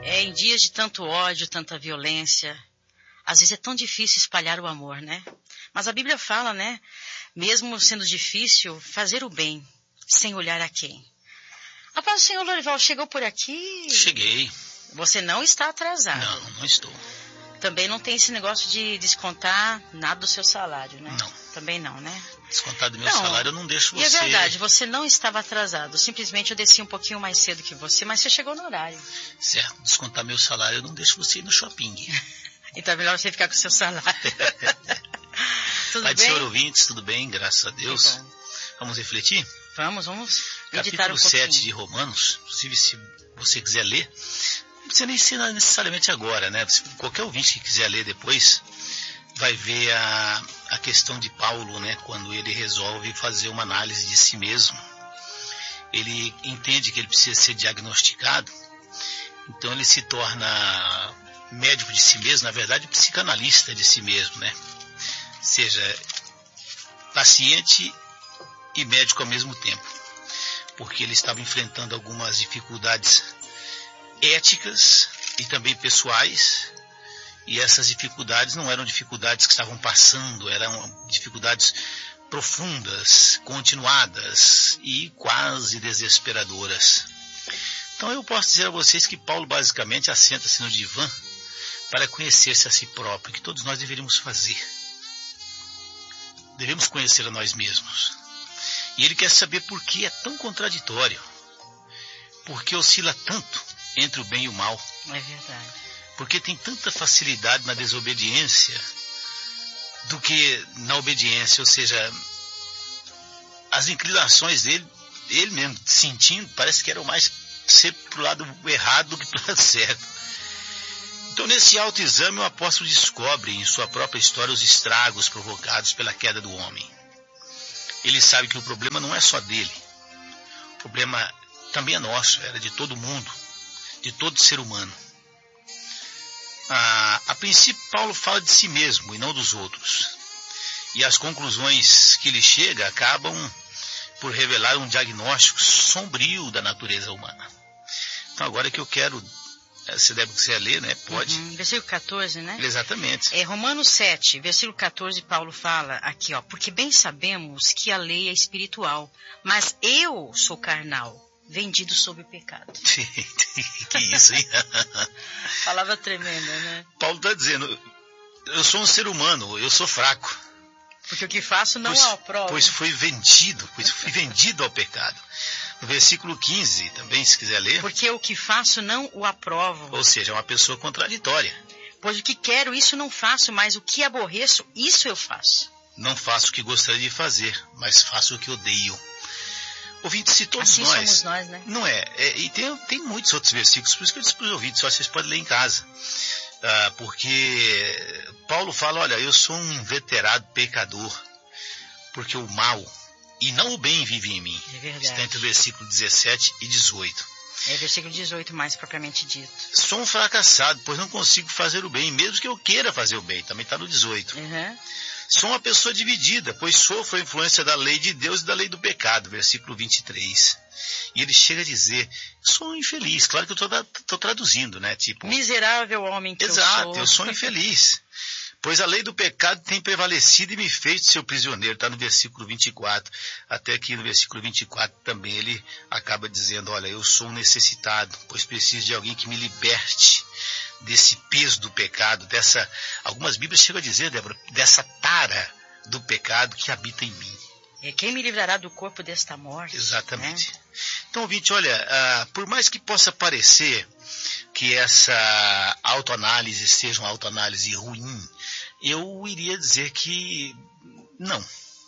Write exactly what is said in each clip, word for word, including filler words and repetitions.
É, em dias de tanto ódio, tanta violência, às vezes é tão difícil espalhar o amor, né? Mas a Bíblia fala, né? Mesmo sendo difícil, fazer o bem, sem olhar a quem. A paz do Senhor, Lorival, chegou por aqui? Cheguei. Você não está atrasado. Não, não estou. Também não tem esse negócio de descontar nada do seu salário, né? Não. Também não, né? Descontar do meu não. salário eu não deixo você... E é verdade, você não estava atrasado. Simplesmente eu desci um pouquinho mais cedo que você, mas você chegou no horário. Certo, descontar meu salário eu não deixo você ir no shopping. Então é melhor você ficar com o seu salário. Tudo Pai do bem? Senhor ouvintes, tudo bem? Graças a Deus. Vamos refletir? Vamos, vamos meditar Capítulo um pouquinho. sete de Romanos, inclusive se você quiser ler, não precisa nem ser necessariamente agora, né? Se qualquer ouvinte que quiser ler depois, vai ver a, a questão de Paulo, né? Quando ele resolve fazer uma análise de si mesmo. Ele entende que ele precisa ser diagnosticado, então ele se torna médico de si mesmo, na verdade psicanalista de si mesmo, né? Ou seja, paciente e médico ao mesmo tempo, porque ele estava enfrentando algumas dificuldades éticas e também pessoais, e essas dificuldades não eram dificuldades que estavam passando, eram dificuldades profundas, continuadas e quase desesperadoras. Então eu posso dizer a vocês que Paulo basicamente assenta-se no divã para conhecer-se a si próprio, que todos nós deveríamos fazer. Devemos conhecer a nós mesmos. E ele quer saber por que é tão contraditório, por que oscila tanto entre o bem e o mal. É verdade. Porque tem tanta facilidade na desobediência do que na obediência, ou seja, as inclinações dele, ele mesmo sentindo, parece que era mais ser para o lado errado do que para o lado certo. Então, nesse autoexame, o apóstolo descobre em sua própria história os estragos provocados pela queda do homem. Ele sabe que o problema não é só dele. O problema também é nosso, era de todo mundo, de todo ser humano. Ah, a princípio, Paulo fala de si mesmo e não dos outros. E as conclusões que ele chega acabam por revelar um diagnóstico sombrio da natureza humana. Então, agora que eu quero... Você deve quiser ler, né? Pode. Uhum. Versículo catorze, né? Exatamente. É, Romanos sete, versículo catorze, Paulo fala aqui, ó. Porque bem sabemos que a lei é espiritual, mas eu sou carnal, vendido sob o pecado. Que isso, hein? Palavra tremenda, né? Paulo está dizendo, eu sou um ser humano, eu sou fraco. Porque o que faço não pois, é prova. Pois fui vendido, pois fui vendido ao pecado. No versículo quinze, também, se quiser ler. Porque o que faço não o aprovo. Ou seja, é uma pessoa contraditória. Pois o que quero, isso não faço, mas o que aborreço, isso eu faço. Não faço o que gostaria de fazer, mas faço o que odeio. Ouvintes, se todos assim nós... Assim somos nós, né? Não é, é e tem, tem muitos outros versículos, por isso que eu disse para os ouvintes, só vocês podem ler em casa. Ah, porque Paulo fala, olha, eu sou um inveterado pecador, porque o mal... E não o bem vive em mim. É verdade. Está entre o versículo dezessete e dezoito. É versículo dezoito, mais propriamente dito. Sou um fracassado, pois não consigo fazer o bem, mesmo que eu queira fazer o bem. Também está no dezoito. Uhum. Sou uma pessoa dividida, pois sofro a influência da lei de Deus e da lei do pecado. Versículo vinte e três. E ele chega a dizer, sou um infeliz. Claro que eu estou traduzindo, né? Tipo, miserável homem que exato, eu sou. eu sou infeliz. Pois a lei do pecado tem prevalecido e me fez seu prisioneiro. Está no versículo vinte e quatro. Até aqui no versículo vinte e quatro também ele acaba dizendo, olha, eu sou um necessitado, pois preciso de alguém que me liberte desse peso do pecado, dessa... Algumas Bíblias chegam a dizer, Débora, dessa tara do pecado que habita em mim. É quem me livrará do corpo desta morte. Exatamente. Né? Então, ouvinte, olha, uh, por mais que possa parecer que essa autoanálise seja uma autoanálise ruim, eu iria dizer que não.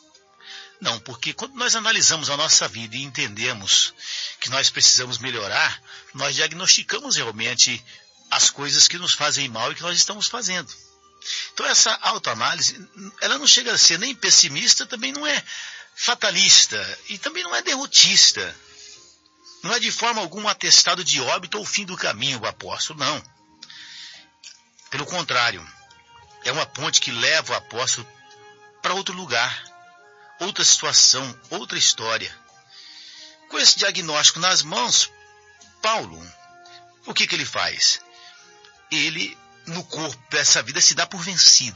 Não, porque quando nós analisamos a nossa vida e entendemos que nós precisamos melhorar, nós diagnosticamos realmente as coisas que nos fazem mal e que nós estamos fazendo. Então essa autoanálise, ela não chega a ser nem pessimista, também não é fatalista e também não é derrotista. Não é de forma alguma um atestado de óbito ou fim do caminho, o apóstolo, não. Pelo contrário, é uma ponte que leva o apóstolo para outro lugar, outra situação, outra história. Com esse diagnóstico nas mãos, Paulo, o que, que ele faz? Ele, no corpo dessa vida, se dá por vencido.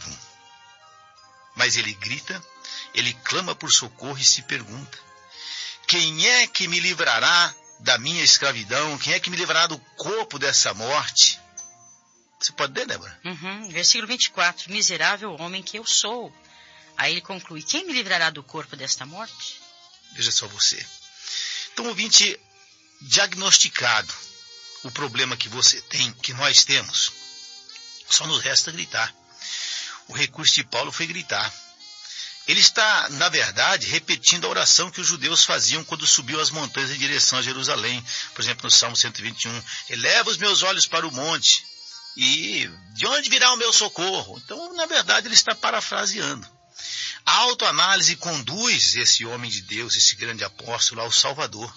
Mas ele grita, ele clama por socorro e se pergunta: quem é que me livrará da minha escravidão? Quem é que me livrará do corpo dessa morte? Você pode ler, Débora? Uhum. Versículo vinte e quatro. Miserável homem que eu sou. Aí ele conclui: quem me livrará do corpo desta morte? Veja só você. Então, ouvinte, diagnosticado o problema que você tem, que nós temos, só nos resta gritar. O recurso de Paulo foi gritar. Ele está, na verdade, repetindo a oração que os judeus faziam quando subiu as montanhas em direção a Jerusalém. Por exemplo, no Salmo cento e vinte e um, eleva os meus olhos para o monte, e de onde virá o meu socorro? Então, na verdade, ele está parafraseando. A autoanálise conduz esse homem de Deus, esse grande apóstolo, ao Salvador.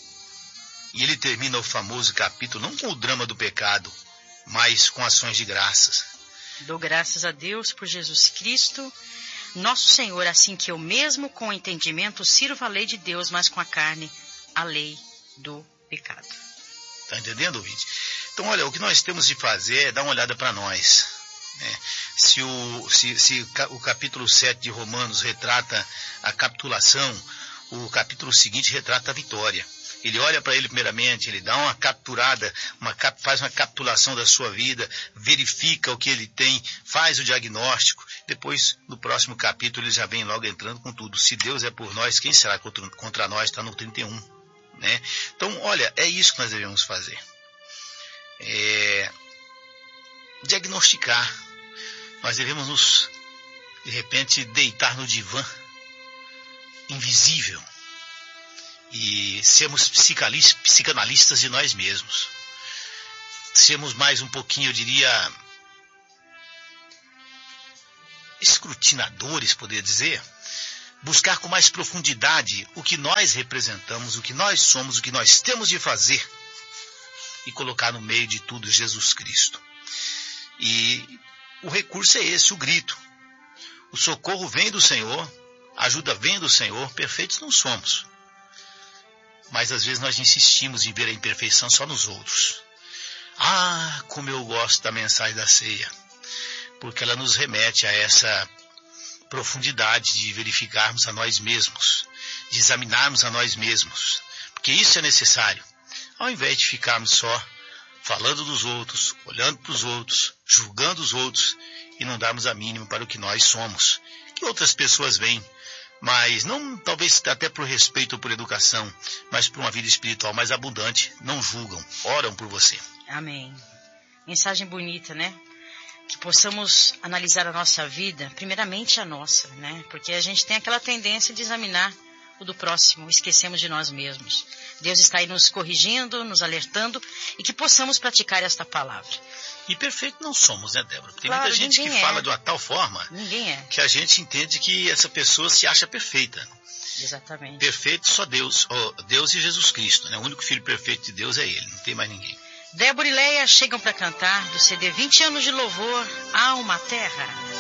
E ele termina o famoso capítulo não com o drama do pecado, mas com ações de graças. Dou graças a Deus por Jesus Cristo, nosso Senhor, assim que eu mesmo com o entendimento sirvo a lei de Deus, mas com a carne a lei do pecado. Está entendendo, ouvinte? Então, olha, o que nós temos de fazer é dar uma olhada para nós. Né? Se, o, se, se o capítulo sete de Romanos retrata a capitulação, o capítulo seguinte retrata a vitória. Ele olha para ele primeiramente, ele dá uma capturada, uma, faz uma capitulação da sua vida, verifica o que ele tem, faz o diagnóstico. Depois, no próximo capítulo, ele já vem logo entrando com tudo. Se Deus é por nós, quem será contra, contra nós? Está no trinta e um. Né? Então, olha, é isso que nós devemos fazer. É, diagnosticar. Nós devemos nos, de repente, deitar no divã invisível e sermos psicanalistas de nós mesmos. Sermos mais um pouquinho, eu diria, escrutinadores, poderia dizer. Buscar com mais profundidade o que nós representamos, o que nós somos, o que nós temos de fazer e colocar no meio de tudo Jesus Cristo. E o recurso é esse, o grito. O socorro vem do Senhor, a ajuda vem do Senhor, perfeitos não somos. Mas às vezes nós insistimos em ver a imperfeição só nos outros. Ah, como eu gosto da mensagem da ceia, porque ela nos remete a essa profundidade de verificarmos a nós mesmos, de examinarmos a nós mesmos, porque isso é necessário, ao invés de ficarmos só falando dos outros, olhando para os outros, julgando os outros e não darmos a mínima para o que nós somos, que outras pessoas veem, mas não talvez até por respeito ou por educação, mas por uma vida espiritual mais abundante, não julgam, oram por você. Amém. Mensagem bonita, né? Que possamos analisar a nossa vida, primeiramente a nossa, né? Porque a gente tem aquela tendência de examinar o do próximo, esquecemos de nós mesmos. Deus está aí nos corrigindo, nos alertando, e que possamos praticar esta palavra. E perfeito não somos, né, Débora? Tem claro, muita gente que é. fala de uma tal forma ninguém é. que a gente entende que essa pessoa se acha perfeita. Exatamente. Perfeito só Deus, oh, Deus e Jesus Cristo, né? O único filho perfeito de Deus é Ele, não tem mais ninguém. Débora e Leia chegam para cantar do C D vinte anos de louvor, Alma Terra.